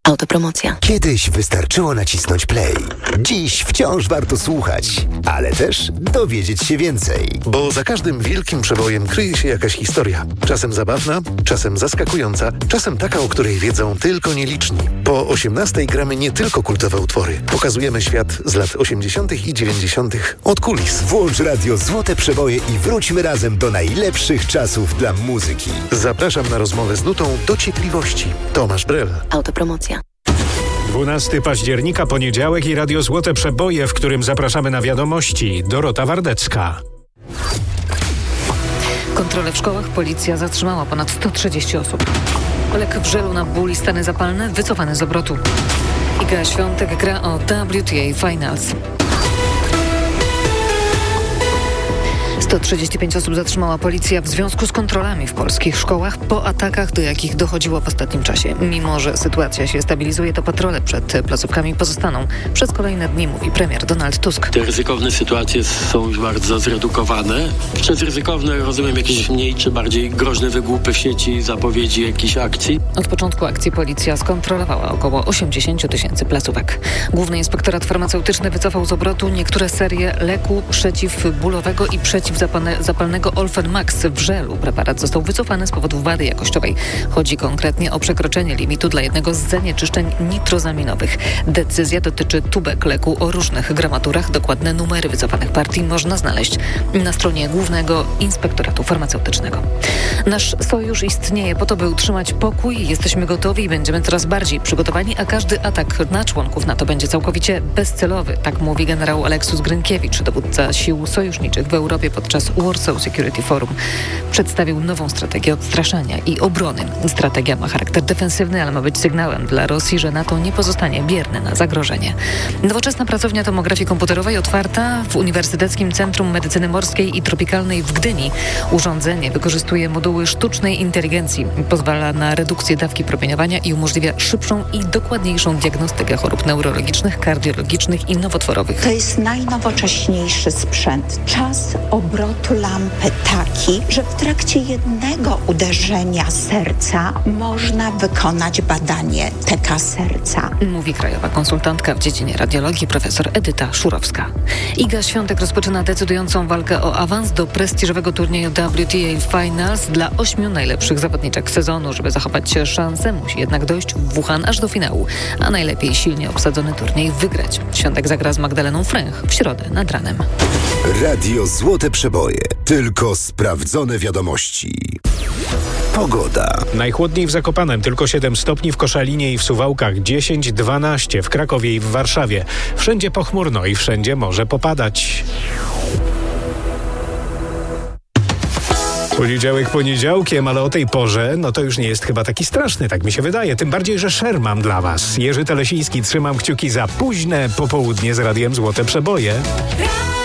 Autopromocja. Kiedyś wystarczyło nacisnąć play. Dziś wciąż warto słuchać, ale też dowiedzieć się więcej. Bo za każdym wielkim przebojem kryje się jakaś historia. Czasem zabawna, czasem zaskakująca, czasem taka, o której wiedzą tylko nieliczni. Po 18 gramy nie tylko kultowe utwory. Pokazujemy świat z lat 80. i 90. od kulis. Włącz radio Złote Przeboje i wróćmy razem do najlepszych czasów dla muzyki. Zapraszam na rozmowę z nutą dociekliwości. Tomasz Brel. Autopromocja. 12 października, poniedziałek i Radio Złote Przeboje, w którym zapraszamy na wiadomości. Dorota Wardecka. Kontrole w szkołach. Policja zatrzymała ponad 130 osób. Lek w żelu na ból i stany zapalne wycofany z obrotu. Iga Świątek gra o WTA Finals. 135 osób zatrzymała policja w związku z kontrolami w polskich szkołach po atakach, do jakich dochodziło w ostatnim czasie. Mimo że sytuacja się stabilizuje, to patrole przed placówkami pozostaną przez kolejne dni, mówi premier Donald Tusk. Te ryzykowne sytuacje są już bardzo zredukowane. Przez ryzykowne rozumiem jakieś mniej czy bardziej groźne wygłupy w sieci, zapowiedzi jakichś akcji. Od początku akcji policja skontrolowała około 80 000 placówek. Główny Inspektorat Farmaceutyczny wycofał z obrotu niektóre serie leku przeciwbólowego i przeciwzapalnego Olfen Max w żelu. Preparat został wycofany z powodu wady jakościowej. Chodzi konkretnie o przekroczenie limitu dla jednego z zanieczyszczeń nitrozaminowych. Decyzja dotyczy tubek leku o różnych gramaturach. Dokładne numery wycofanych partii można znaleźć na stronie Głównego Inspektoratu Farmaceutycznego. Nasz sojusz istnieje po to, by utrzymać pokój. Jesteśmy gotowi i będziemy coraz bardziej przygotowani, a każdy atak na członków NATO będzie całkowicie bezcelowy. Tak mówi generał Aleksus Grynkiewicz, dowódca sił sojuszniczych w Europie podczas Warsaw Security Forum. Przedstawił nową strategię odstraszania i obrony. Strategia ma charakter defensywny, ale ma być sygnałem dla Rosji, że NATO nie pozostanie bierne na zagrożenie. Nowoczesna pracownia tomografii komputerowej otwarta w Uniwersyteckim Centrum Medycyny Morskiej i Tropikalnej w Gdyni. Urządzenie wykorzystuje moduły sztucznej inteligencji. Pozwala na redukcję dawki promieniowania i umożliwia szybszą i dokładniejszą diagnostykę chorób neurologicznych, kardiologicznych i nowotworowych. To jest najnowocześniejszy sprzęt. Czas obrotu lampy taki, że w trakcie jednego uderzenia serca można wykonać badanie TK serca. Mówi krajowa konsultantka w dziedzinie radiologii profesor Edyta Szurowska. Iga Świątek rozpoczyna decydującą walkę o awans do prestiżowego turnieju WTA Finals dla 8 najlepszych zawodniczek sezonu. Żeby zachować szansę, musi jednak dojść w Wuhan aż do finału, a najlepiej silnie obsadzony turniej wygrać. Świątek zagra z Magdaleną Fręch w środę nad ranem. Radio Złote Przeboje. Tylko sprawdzone wiadomości. Pogoda. Najchłodniej w Zakopanem, tylko 7 stopni, w Koszalinie i w Suwałkach 10-12, w Krakowie i w Warszawie. Wszędzie pochmurno i wszędzie może popadać. Poniedziałek poniedziałkiem, ale o tej porze, no to już nie jest chyba taki straszny, tak mi się wydaje. Tym bardziej, że Sher mam dla was. Jerzy Telesiński, trzymam kciuki za późne popołudnie z Radiem Złote Przeboje.